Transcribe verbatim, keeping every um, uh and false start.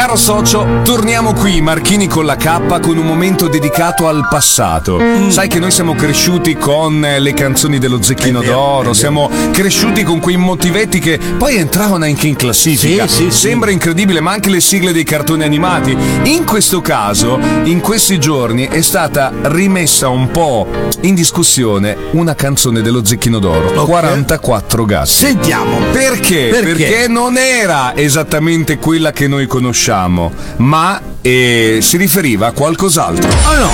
Caro socio, torniamo qui, Marchini con la K, con un momento dedicato al passato. Mm. Sai che noi siamo cresciuti con le canzoni dello Zecchino vero, d'Oro, siamo cresciuti con quei motivetti che poi entravano anche in classifica. Sì, sì, Sembra sì. incredibile, ma anche le sigle dei cartoni animati. In questo caso, in questi giorni, è stata rimessa un po' in discussione una canzone dello Zecchino d'Oro, okay. quarantaquattro gatti. Sentiamo. Perché? Perché? Perché non era esattamente quella che noi conosciamo, ma eh, si riferiva a qualcos'altro. Oh no!